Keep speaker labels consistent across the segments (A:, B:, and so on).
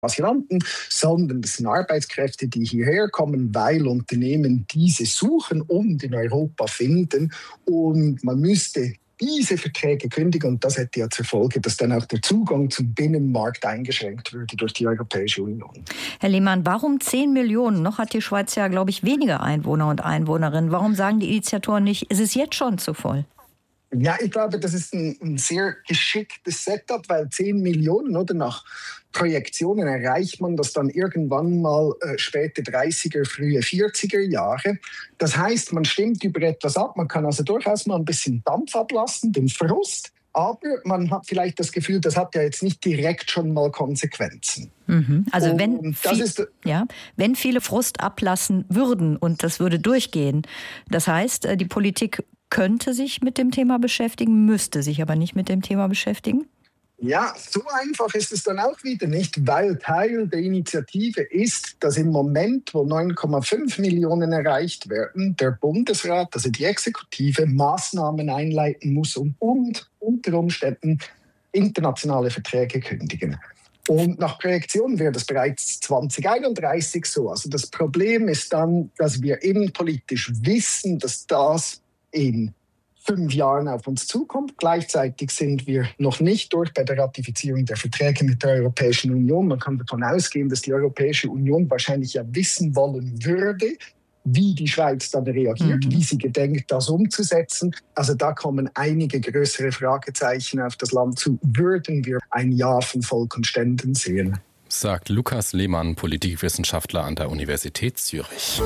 A: Asylanten, sondern das sind Arbeitskräfte, die hierher kommen, weil Unternehmen diese suchen und in Europa finden. Und man müsste diese Verträge kündigen und das hätte ja zur Folge, dass dann auch der Zugang zum Binnenmarkt eingeschränkt würde durch die Europäische Union.
B: Herr Lehmann, warum 10 Millionen? Noch hat die Schweiz ja, glaube ich, weniger Einwohner und Einwohnerinnen. Warum sagen die Initiatoren nicht, es ist jetzt schon zu voll?
A: Ja, ich glaube, das ist ein sehr geschicktes Setup, weil 10 Millionen oder nach Projektionen erreicht man das dann irgendwann mal späte 30er, frühe 40er Jahre. Das heißt, man stimmt über etwas ab, man kann also durchaus mal ein bisschen Dampf ablassen, den Frust, aber man hat vielleicht das Gefühl, das hat ja jetzt nicht direkt schon mal Konsequenzen.
B: Also wenn viele Frust ablassen würden und das würde durchgehen, das heißt, die Politik könnte sich mit dem Thema beschäftigen, müsste sich aber nicht mit dem Thema beschäftigen?
A: Ja, so einfach ist es dann auch wieder nicht, weil Teil der Initiative ist, dass im Moment, wo 9,5 Millionen erreicht werden, der Bundesrat, also die Exekutive, Maßnahmen einleiten muss und unter Umständen internationale Verträge kündigen. Und nach Projektion wäre das bereits 2031 so. Also das Problem ist dann, dass wir innenpolitisch wissen, dass das in 5 Jahren auf uns zukommt. Gleichzeitig sind wir noch nicht durch bei der Ratifizierung der Verträge mit der Europäischen Union. Man kann davon ausgehen, dass die Europäische Union wahrscheinlich ja wissen wollen würde, wie die Schweiz dann reagiert, wie sie gedenkt, das umzusetzen. Also da kommen einige größere Fragezeichen auf das Land zu. Würden wir ein Ja von Volk und Ständen sehen?
C: Sagt Lukas Lehmann, Politikwissenschaftler an der Universität Zürich.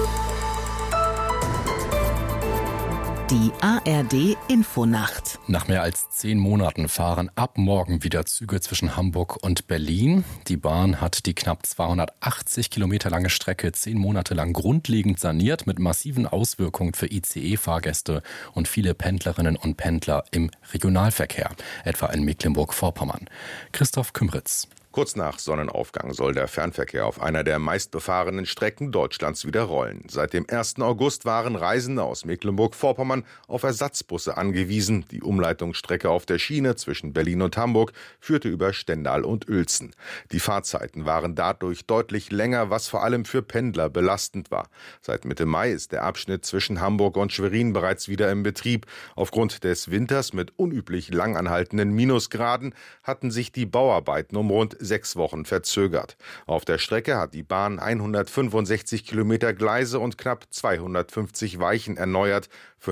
D: Die ARD-Infonacht.
C: Nach mehr als 10 Monaten fahren ab morgen wieder Züge zwischen Hamburg und Berlin. Die Bahn hat die knapp 280 Kilometer lange Strecke 10 Monate lang grundlegend saniert, mit massiven Auswirkungen für ICE-Fahrgäste und viele Pendlerinnen und Pendler im Regionalverkehr, etwa in Mecklenburg-Vorpommern. Christoph Kümritz.
E: Kurz nach Sonnenaufgang soll der Fernverkehr auf einer der meistbefahrenen Strecken Deutschlands wieder rollen. Seit dem 1. August waren Reisende aus Mecklenburg-Vorpommern auf Ersatzbusse angewiesen. Die Umleitungsstrecke auf der Schiene zwischen Berlin und Hamburg führte über Stendal und Uelzen. Die Fahrzeiten waren dadurch deutlich länger, was vor allem für Pendler belastend war. Seit Mitte Mai ist der Abschnitt zwischen Hamburg und Schwerin bereits wieder im Betrieb. Aufgrund des Winters mit unüblich lang anhaltenden Minusgraden hatten sich die Bauarbeiten um rund 6 Wochen verzögert. Auf der Strecke hat die Bahn 165 Kilometer Gleise und knapp 250 Weichen erneuert.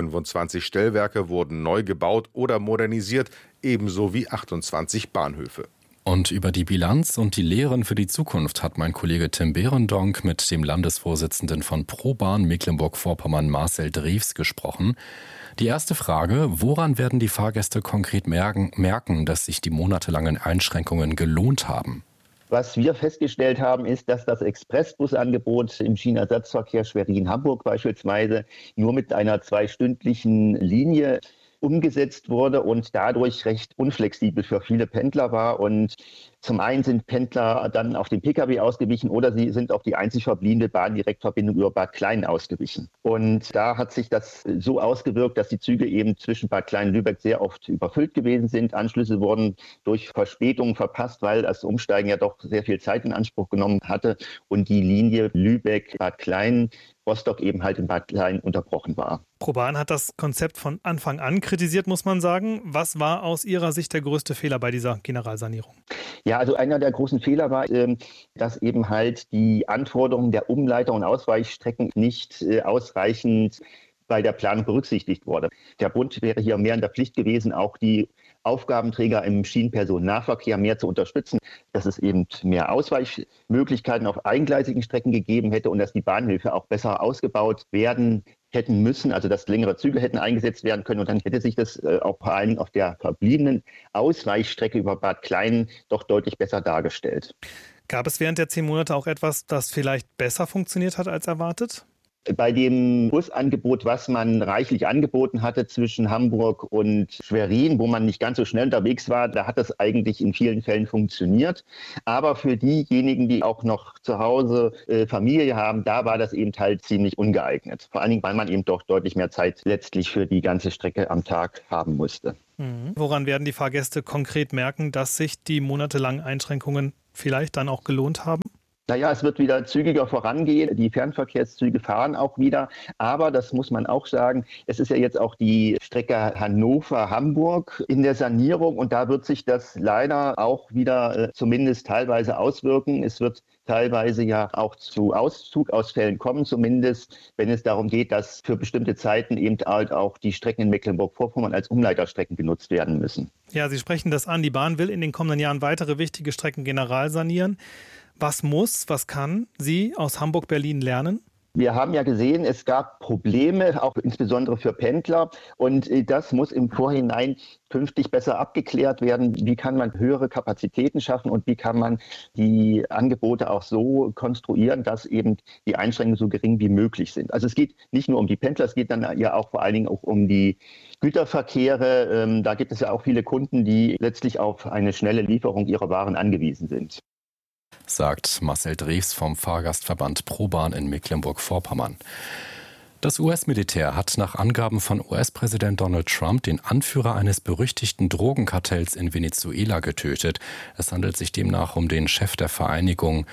E: 25 Stellwerke wurden neu gebaut oder modernisiert, ebenso wie 28 Bahnhöfe.
C: Und über die Bilanz und die Lehren für die Zukunft hat mein Kollege Tim Behrendonck mit dem Landesvorsitzenden von ProBahn Mecklenburg-Vorpommern Marcel Drews gesprochen. Die erste Frage: Woran werden die Fahrgäste konkret merken, dass sich die monatelangen Einschränkungen gelohnt haben?
F: Was wir festgestellt haben, ist, dass das Expressbusangebot im Schienenersatzverkehr Schwerin-Hamburg beispielsweise nur mit einer 2-stündlichen Linie umgesetzt wurde und dadurch recht unflexibel für viele Pendler war. Und zum einen sind Pendler dann auf den Pkw ausgewichen oder sie sind auf die einzig verbliebene Bahndirektverbindung über Bad Klein ausgewichen. Und da hat sich das so ausgewirkt, dass die Züge eben zwischen Bad Klein und Lübeck sehr oft überfüllt gewesen sind. Anschlüsse wurden durch Verspätungen verpasst, weil das Umsteigen ja doch sehr viel Zeit in Anspruch genommen hatte und die Linie Lübeck-Bad Klein Rostock eben halt in Bad Klein unterbrochen war.
G: ProBahn hat das Konzept von Anfang an kritisiert, muss man sagen. Was war aus Ihrer Sicht der größte Fehler bei dieser Generalsanierung?
F: Ja, also einer der großen Fehler war, dass eben halt die Anforderungen der Umleiter- und Ausweichstrecken nicht ausreichend bei der Planung berücksichtigt wurde. Der Bund wäre hier mehr in der Pflicht gewesen, auch die Aufgabenträger im Schienenpersonennahverkehr mehr zu unterstützen, dass es eben mehr Ausweichmöglichkeiten auf eingleisigen Strecken gegeben hätte und dass die Bahnhöfe auch besser ausgebaut werden hätten müssen, also dass längere Züge hätten eingesetzt werden können und dann hätte sich das auch vor allem auf der verbliebenen Ausweichstrecke über Bad Klein doch deutlich besser dargestellt.
G: Gab es während der 10 Monate auch etwas, das vielleicht besser funktioniert hat als erwartet?
F: Bei dem Busangebot, was man reichlich angeboten hatte zwischen Hamburg und Schwerin, wo man nicht ganz so schnell unterwegs war, da hat das eigentlich in vielen Fällen funktioniert. Aber für diejenigen, die auch noch zu Hause Familie haben, da war das eben halt ziemlich ungeeignet. Vor allen Dingen, weil man eben doch deutlich mehr Zeit letztlich für die ganze Strecke am Tag haben musste.
G: Woran werden die Fahrgäste konkret merken, dass sich die monatelangen Einschränkungen vielleicht dann auch gelohnt haben?
F: Naja, es wird wieder zügiger vorangehen. Die Fernverkehrszüge fahren auch wieder. Aber das muss man auch sagen, es ist ja jetzt auch die Strecke Hannover-Hamburg in der Sanierung. Und da wird sich das leider auch wieder zumindest teilweise auswirken. Es wird teilweise ja auch zu Zugausfällen kommen, zumindest wenn es darum geht, dass für bestimmte Zeiten eben halt auch die Strecken in Mecklenburg-Vorpommern als Umleiterstrecken genutzt werden müssen.
G: Ja, Sie sprechen das an. Die Bahn will in den kommenden Jahren weitere wichtige Strecken generalsanieren. Was kann sie aus Hamburg-Berlin lernen?
F: Wir haben ja gesehen, es gab Probleme, auch insbesondere für Pendler. Und das muss im Vorhinein künftig besser abgeklärt werden. Wie kann man höhere Kapazitäten schaffen und wie kann man die Angebote auch so konstruieren, dass eben die Einschränkungen so gering wie möglich sind. Also es geht nicht nur um die Pendler, es geht dann ja auch vor allen Dingen auch um die Güterverkehre. Da gibt es ja auch viele Kunden, die letztlich auf eine schnelle Lieferung ihrer Waren angewiesen sind.
C: Sagt Marcel Drews vom Fahrgastverband ProBahn in Mecklenburg-Vorpommern. Das US-Militär hat nach Angaben von US-Präsident Donald Trump den Anführer eines berüchtigten Drogenkartells in Venezuela getötet. Es handelt sich demnach um den Chef der Vereinigung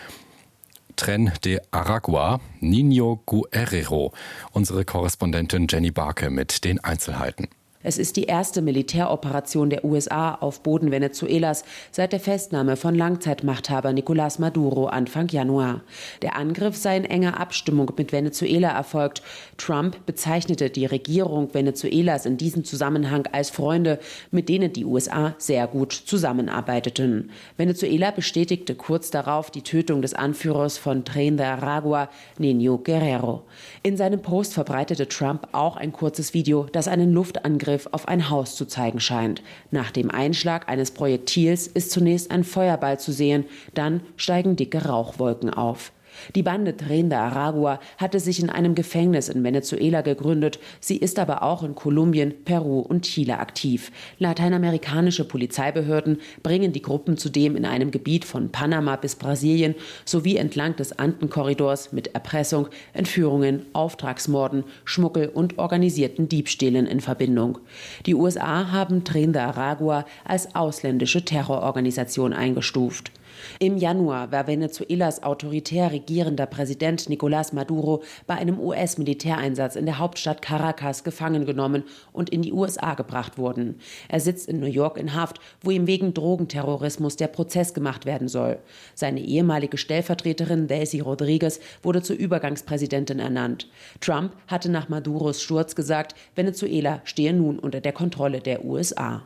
C: Tren de Aragua, Nino Guerrero. Unsere Korrespondentin Jenny Barke mit den Einzelheiten.
H: Es ist die erste Militäroperation der USA auf Boden Venezuelas seit der Festnahme von Langzeitmachthaber Nicolás Maduro Anfang Januar. Der Angriff sei in enger Abstimmung mit Venezuela erfolgt. Trump bezeichnete die Regierung Venezuelas in diesem Zusammenhang als Freunde, mit denen die USA sehr gut zusammenarbeiteten. Venezuela bestätigte kurz darauf die Tötung des Anführers von Tren de Aragua, Nino Guerrero. In seinem Post verbreitete Trump auch ein kurzes Video, das einen Luftangriff auf ein Haus zu zeigen scheint. Nach dem Einschlag eines Projektils ist zunächst ein Feuerball zu sehen, dann steigen dicke Rauchwolken auf. Die Bande Tren de Aragua hatte sich in einem Gefängnis in Venezuela gegründet. Sie ist aber auch in Kolumbien, Peru und Chile aktiv. Lateinamerikanische Polizeibehörden bringen die Gruppen zudem in einem Gebiet von Panama bis Brasilien sowie entlang des Andenkorridors mit Erpressung, Entführungen, Auftragsmorden, Schmuggel und organisierten Diebstählen in Verbindung. Die USA haben Tren de Aragua als ausländische Terrororganisation eingestuft. Im Januar war Venezuelas autoritär regierender Präsident Nicolás Maduro bei einem US-Militäreinsatz in der Hauptstadt Caracas gefangen genommen und in die USA gebracht worden. Er sitzt in New York in Haft, wo ihm wegen Drogenterrorismus der Prozess gemacht werden soll. Seine ehemalige Stellvertreterin Delcy Rodriguez wurde zur Übergangspräsidentin ernannt. Trump hatte nach Maduros Sturz gesagt, Venezuela stehe nun unter der Kontrolle der USA.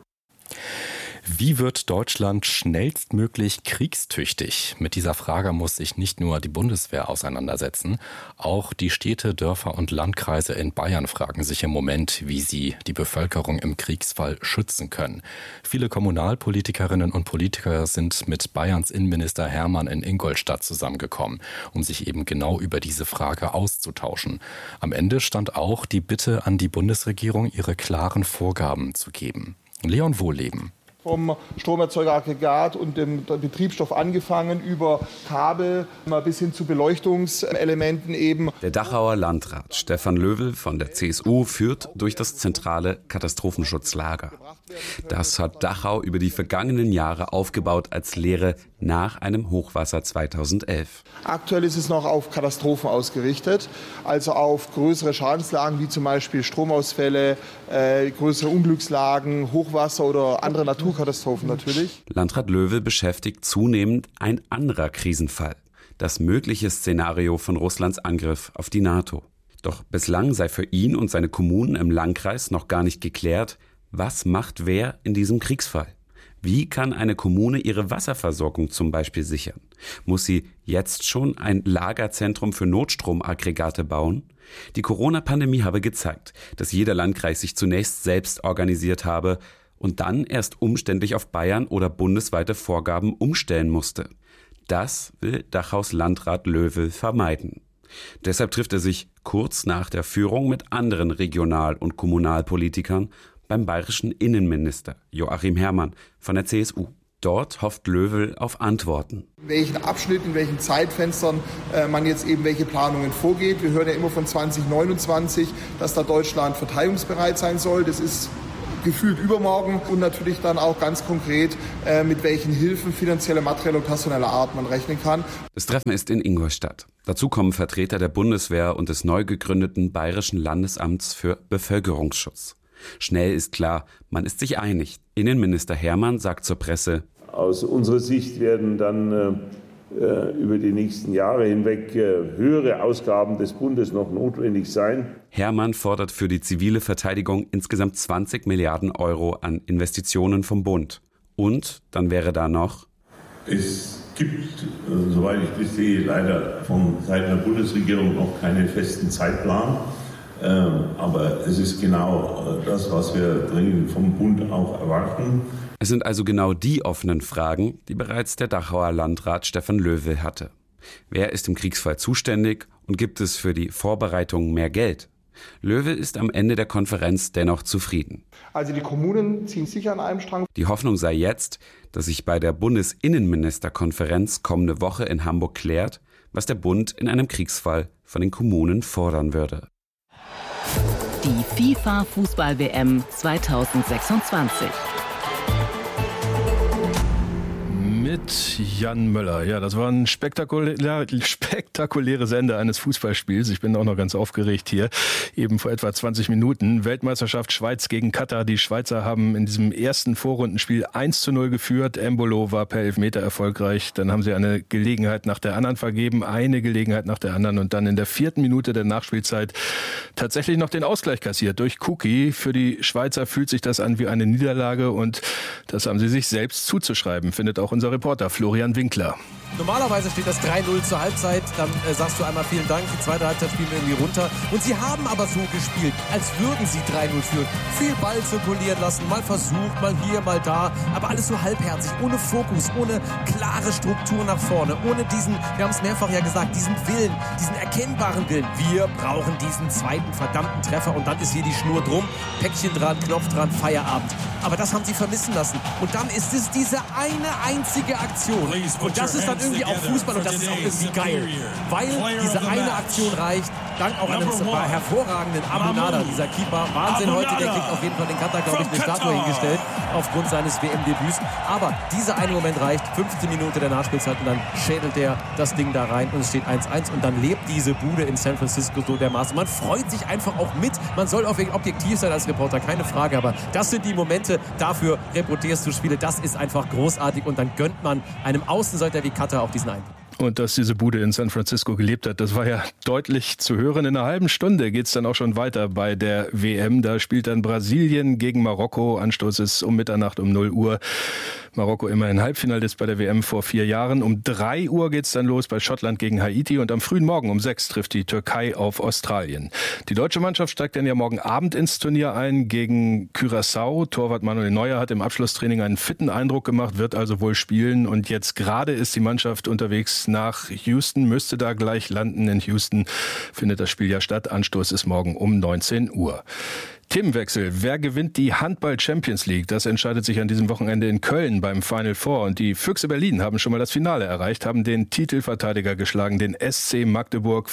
C: Wie wird Deutschland schnellstmöglich kriegstüchtig? Mit dieser Frage muss sich nicht nur die Bundeswehr auseinandersetzen. Auch die Städte, Dörfer und Landkreise in Bayern fragen sich im Moment, wie sie die Bevölkerung im Kriegsfall schützen können. Viele Kommunalpolitikerinnen und Politiker sind mit Bayerns Innenminister Hermann in Ingolstadt zusammengekommen, um sich eben genau über diese Frage auszutauschen. Am Ende stand auch die Bitte an die Bundesregierung, ihre klaren Vorgaben zu geben. Leon Wohleben.
I: Vom Stromerzeugeraggregat und dem Betriebsstoff angefangen über Kabel bis hin zu Beleuchtungselementen eben.
J: Der Dachauer Landrat Stefan Löwel von der CSU führt durch das zentrale Katastrophenschutzlager. Das hat Dachau über die vergangenen Jahre aufgebaut als Lehre nach einem Hochwasser 2011.
I: Aktuell ist es noch auf Katastrophen ausgerichtet, also auf größere Schadenslagen wie zum Beispiel Stromausfälle, größere Unglückslagen, Hochwasser oder andere Naturkatastrophen natürlich.
J: Landrat Löwel beschäftigt zunehmend ein anderer Krisenfall, das mögliche Szenario von Russlands Angriff auf die NATO. Doch bislang sei für ihn und seine Kommunen im Landkreis noch gar nicht geklärt, was macht wer in diesem Kriegsfall? Wie kann eine Kommune ihre Wasserversorgung zum Beispiel sichern? Muss sie jetzt schon ein Lagerzentrum für Notstromaggregate bauen? Die Corona-Pandemie habe gezeigt, dass jeder Landkreis sich zunächst selbst organisiert habe und dann erst umständlich auf Bayern oder bundesweite Vorgaben umstellen musste. Das will Dachaus Landrat Löwel vermeiden. Deshalb trifft er sich kurz nach der Führung mit anderen Regional- und Kommunalpolitikern beim bayerischen Innenminister Joachim Herrmann von der CSU. Dort hofft Löwel auf Antworten.
I: In welchen Abschnitten, in welchen Zeitfenstern man jetzt eben welche Planungen vorgeht. Wir hören ja immer von 2029, dass da Deutschland verteidigungsbereit sein soll. Das ist gefühlt übermorgen und natürlich dann auch ganz konkret, mit welchen Hilfen finanzieller, materieller und personeller Art man rechnen kann.
J: Das Treffen ist in Ingolstadt. Dazu kommen Vertreter der Bundeswehr und des neu gegründeten Bayerischen Landesamts für Bevölkerungsschutz. Schnell ist klar, man ist sich einig. Innenminister Herrmann sagt zur Presse:
K: Aus unserer Sicht werden dann über die nächsten Jahre hinweg höhere Ausgaben des Bundes noch notwendig sein.
J: Herrmann fordert für die zivile Verteidigung insgesamt 20 Milliarden Euro an Investitionen vom Bund. Und dann wäre da noch:
K: Es gibt, soweit ich das sehe, leider von Seiten der Bundesregierung noch keinen festen Zeitplan. Aber es ist genau das, was wir dringend vom Bund auch erwarten.
J: Es sind also genau die offenen Fragen, die bereits der Dachauer Landrat Stefan Löwel hatte. Wer ist im Kriegsfall zuständig und gibt es für die Vorbereitungen mehr Geld? Löwel ist am Ende der Konferenz dennoch zufrieden.
I: Also die Kommunen ziehen sicher an einem Strang.
J: Die Hoffnung sei jetzt, dass sich bei der Bundesinnenministerkonferenz kommende Woche in Hamburg klärt, was der Bund in einem Kriegsfall von den Kommunen fordern würde.
D: Die FIFA-Fußball-WM 2026.
L: Mit Jan Möller. Ja, das war ein spektakuläres Ende eines Fußballspiels. Ich bin auch noch ganz aufgeregt hier. Eben vor etwa 20 Minuten. Weltmeisterschaft Schweiz gegen Katar. Die Schweizer haben in diesem ersten Vorrundenspiel 1:0 geführt. Embolo war per Elfmeter erfolgreich. Dann haben sie eine Gelegenheit nach der anderen vergeben. Eine Gelegenheit nach der anderen. Und dann in der 4. Minute der Nachspielzeit tatsächlich noch den Ausgleich kassiert durch Kuki. Für die Schweizer fühlt sich das an wie eine Niederlage. Und das haben sie sich selbst zuzuschreiben, findet auch unser Reporter Florian Winkler.
M: Normalerweise steht das 3:0 zur Halbzeit, dann sagst du einmal vielen Dank, die zweite Halbzeit spielen wir irgendwie runter. Und sie haben aber so gespielt, als würden sie 3:0 führen. Viel Ball zirkulieren lassen, mal versucht, mal hier, mal da, aber alles so halbherzig, ohne Fokus, ohne klare Struktur nach vorne, ohne diesen, wir haben es mehrfach ja gesagt, diesen Willen, diesen erkennbaren Willen. Wir brauchen diesen zweiten verdammten Treffer und dann ist hier die Schnur drum, Päckchen dran, Knopf dran, Feierabend. Aber das haben sie vermissen lassen. Und dann ist es diese eine einzige Aktion. Und das ist dann irgendwie auch Fußball und das ist auch irgendwie geil. Weil diese eine Aktion reicht, dank auch einem hervorragenden Abunada, dieser Keeper. Wahnsinn heute, der kriegt auf jeden Fall den Katar, glaube ich, eine Statue hingestellt, aufgrund seines WM-Debüts. Aber dieser eine Moment reicht, 15 Minuten der Nachspielzeit und dann schädelt er das Ding da rein und es steht 1:1 und dann lebt diese Bude in San Francisco so dermaßen. Man freut sich einfach auch mit. Man soll auch objektiv sein als Reporter, keine Frage, aber das sind die Momente, dafür reportierst du Spiele, das ist einfach großartig und dann gönnt man einem Außenseiter wie Katar auch diesen Einblick.
L: Und dass diese Bude in San Francisco gelebt hat, das war ja deutlich zu hören. In einer halben Stunde geht es dann auch schon weiter bei der WM. Da spielt dann Brasilien gegen Marokko. Anstoß ist um Mitternacht um 0 Uhr. Marokko immerhin Halbfinalist bei der WM vor 4 Jahren. Um 3 Uhr geht es dann los bei Schottland gegen Haiti. Und am frühen Morgen um 6 trifft die Türkei auf Australien. Die deutsche Mannschaft steigt dann ja morgen Abend ins Turnier ein gegen Curaçao. Torwart Manuel Neuer hat im Abschlusstraining einen fitten Eindruck gemacht, wird also wohl spielen. Und jetzt gerade ist die Mannschaft unterwegs nach Houston, müsste da gleich landen. In Houston findet das Spiel ja statt. Anstoß ist morgen um 19 Uhr. Themenwechsel. Wer gewinnt die Handball-Champions League? Das entscheidet sich an diesem Wochenende in Köln beim Final Four. Und die Füchse Berlin haben schon mal das Finale erreicht, haben den Titelverteidiger geschlagen, den SC Magdeburg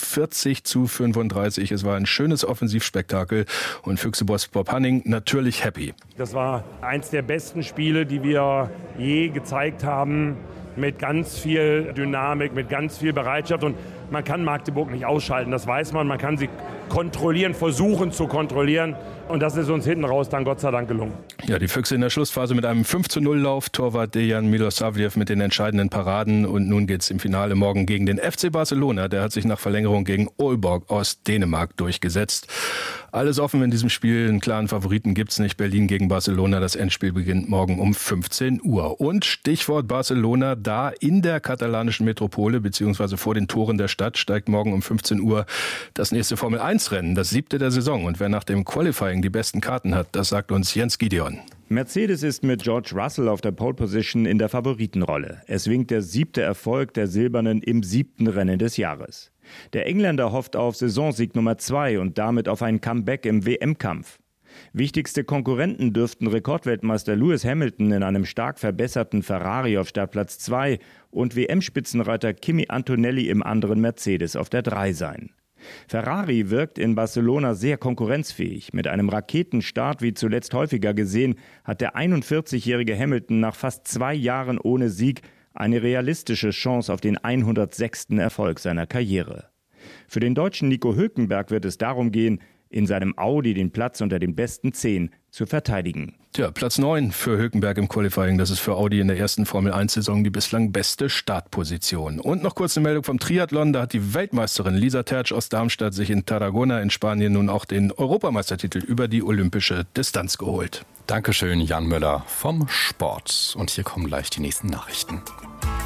L: 40:35. Es war ein schönes Offensivspektakel und Füchse-Boss Bob Hanning natürlich happy.
N: Das war eins der besten Spiele, die wir je gezeigt haben. Mit ganz viel Dynamik, mit ganz viel Bereitschaft. Und man kann Magdeburg nicht ausschalten, das weiß man. Man kann sie kontrollieren, versuchen zu kontrollieren. Und das ist uns hinten raus dann Gott sei Dank gelungen.
L: Ja, die Füchse in der Schlussphase mit einem 5:0-Lauf. Torwart Dejan Milosavljev mit den entscheidenden Paraden. Und nun geht's im Finale morgen gegen den FC Barcelona. Der hat sich nach Verlängerung gegen Aalborg aus Dänemark durchgesetzt. Alles offen in diesem Spiel. Einen klaren Favoriten gibt's nicht. Berlin gegen Barcelona. Das Endspiel beginnt morgen um 15 Uhr. Und Stichwort Barcelona, da in der katalanischen Metropole beziehungsweise vor den Toren der Stadt steigt morgen um 15 Uhr das nächste Formel-1-Rennen, das 7. der Saison. Und wer nach dem Qualifying die besten Karten hat, das sagt uns Jens Gideon.
O: Mercedes ist mit George Russell auf der Pole Position in der Favoritenrolle. Es winkt der 7. Erfolg der Silbernen im 7. Rennen des Jahres. Der Engländer hofft auf Saisonsieg Nummer 2 und damit auf ein Comeback im WM-Kampf. Wichtigste Konkurrenten dürften Rekordweltmeister Lewis Hamilton in einem stark verbesserten Ferrari auf Startplatz 2 und WM-Spitzenreiter Kimi Antonelli im anderen Mercedes auf der 3 sein. Ferrari wirkt in Barcelona sehr konkurrenzfähig. Mit einem Raketenstart, wie zuletzt häufiger gesehen, hat der 41-jährige Hamilton nach fast 2 Jahren ohne Sieg eine realistische Chance auf den 106. Erfolg seiner Karriere. Für den Deutschen Nico Hülkenberg wird es darum gehen, in seinem Audi den Platz unter den besten 10 zu verteidigen.
L: Tja, Platz 9 für Hülkenberg im Qualifying. Das ist für Audi in der ersten Formel-1-Saison die bislang beste Startposition. Und noch kurz eine Meldung vom Triathlon. Da hat die Weltmeisterin Lisa Tertsch aus Darmstadt sich in Tarragona in Spanien nun auch den Europameistertitel über die olympische Distanz geholt.
C: Dankeschön, Jan Möller vom Sport. Und hier kommen gleich die nächsten Nachrichten.